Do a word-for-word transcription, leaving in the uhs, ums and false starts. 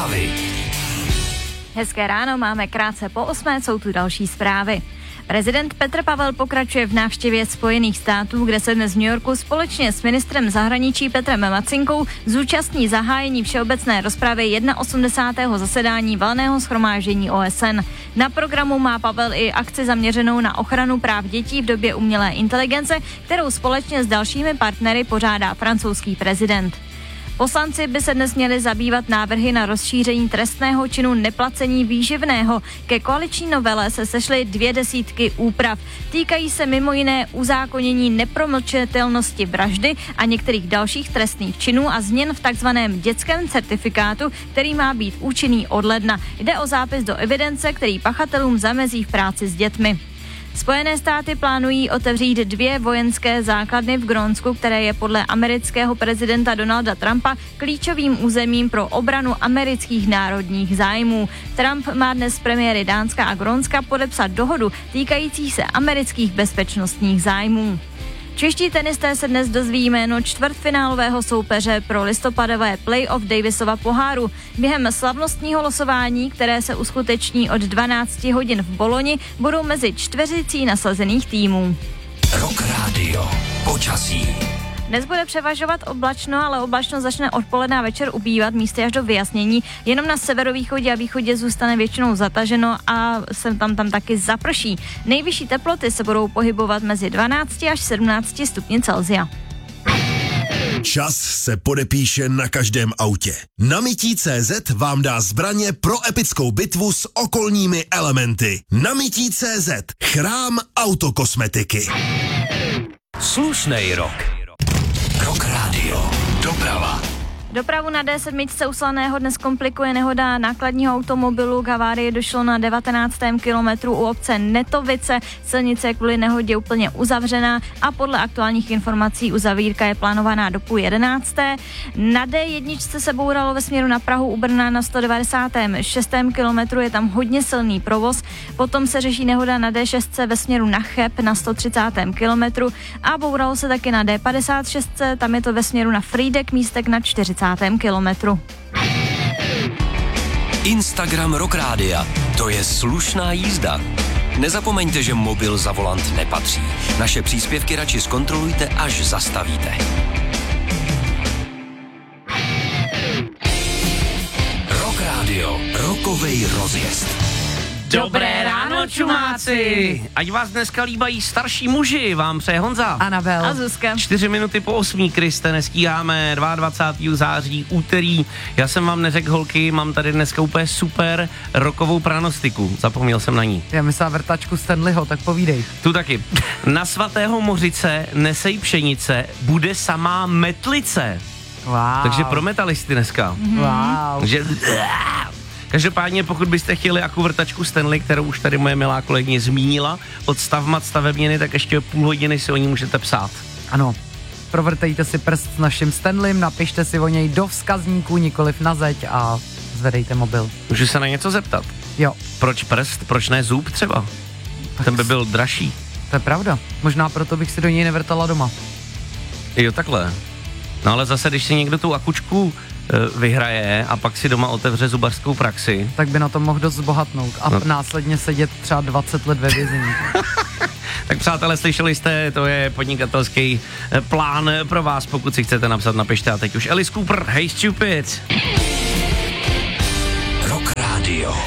Zprávy. Hezké ráno, máme krátce po osmé, jsou tu další zprávy. Prezident Petr Pavel pokračuje v návštěvě Spojených států, kde se dnes v New Yorku společně s ministrem zahraničí Petrem Macinkou zúčastní zahájení všeobecné rozpravy osmdesátého prvního zasedání Valného shromáždění O S N. Na programu má Pavel i akci zaměřenou na ochranu práv dětí v době umělé inteligence, kterou společně s dalšími partnery pořádá francouzský prezident. Poslanci by se dnes měli zabývat návrhy na rozšíření trestného činu neplacení výživného. Ke koaliční novele se sešly dvě desítky úprav. Týkají se mimo jiné uzákonění nepromlčitelnosti vraždy a některých dalších trestných činů a změn v takzvaném dětském certifikátu, který má být účinný od ledna. Jde o zápis do evidence, který pachatelům zamezí v práci s dětmi. Spojené státy plánují otevřít dvě vojenské základny v Grónsku, které je podle amerického prezidenta Donalda Trumpa klíčovým územím pro obranu amerických národních zájmů. Trump má dnes s premiéry Dánska a Grónska podepsat dohodu týkající se amerických bezpečnostních zájmů. Čeští tenisté se dnes dozví jméno čtvrtfinálového soupeře pro listopadové play-off Davisova poháru. Během slavnostního losování, které se uskuteční od dvanácti hodin v Boloni, budou mezi čtveřicí nasazených týmů. Rock Radio. Počasí. Dnes bude převažovat oblačno, ale oblačno začne odpoledne a večer ubývat, místy až do vyjasnění. Jenom na severovýchodě a východě zůstane většinou zataženo a sem tam tam taky zaprší. Nejvyšší teploty se budou pohybovat mezi dvanácti až sedmnácti stupni Celsia. Čas se podepíše na každém autě. Namití tečka cé zet vám dá zbraně pro epickou bitvu s okolními elementy. Namití tečka cé zet. Chrám autokosmetiky. Slušnej rok. Rock Radio. Doprava. Dopravu na D sedm u Slaného dnes komplikuje nehoda nákladního automobilu. K havárii došlo na devatenáctém kilometru u obce Netovice. Silnice je kvůli nehodě úplně uzavřená a podle aktuálních informací uzavírka je plánovaná do půl jedenácté. Na D jedna se bouralo ve směru na Prahu u Brna na sto devadesátém šestém kilometru, je tam hodně silný provoz. Potom se řeší nehoda na D šest ve směru na Cheb na sto třicátém kilometru a bouralo se taky na D padesát šest, tam je to ve směru na Frýdek, místek na čtyřicátém kilometru. Instagram Rock Rádia. To je slušná jízda. Nezapomeňte, že mobil za volant nepatří. Naše příspěvky radši zkontrolujte, až zastavíte. Rock Radio. Rokovej rozjezd. Dobré ráno, čumáci! Ať vás dneska líbají starší muži, vám přeje Honza. Anabel. A Zuzka. Čtyři minuty po osmí, Kriste, nestíháme dvacátého druhého září, úterý. Já jsem vám neřekl, holky, mám tady dneska úplně super rokovou pranostiku. Zapomněl jsem na ní. Já myslím vrtačku Stanleyho, tak povídej. Tu taky. Na svatého Mořice nesej pšenice, bude samá metlice. Wow. Takže pro metalisty dneska. Wow. Takže... Každopádně, pokud byste chtěli jakou vrtačku Stanley, kterou už tady moje milá kolegyně zmínila, od Stavmat stavebněny, tak ještě půl hodiny si o ní můžete psát. Ano, provrtejte si prst s naším Stanleym, napište si o něj do vzkazníku, nikoliv na zeď a zvedejte mobil. Můžu se na něco zeptat? Jo. Proč prst, proč ne zub třeba? Tak Ten by byl dražší. To je pravda, možná proto bych si do něj nevrtala doma. Jo, takhle. No ale zase, když si někdo tu akučku e, vyhraje a pak si doma otevře zubařskou praxi. Tak by na tom mohl dost zbohatnout a no. následně sedět třeba dvacet let ve vězení. Tak přátelé, slyšeli jste, to je podnikatelský plán pro vás, pokud si chcete napsat, napište. A teď už Alice Cooper, Hey Stupid. Rock Radio.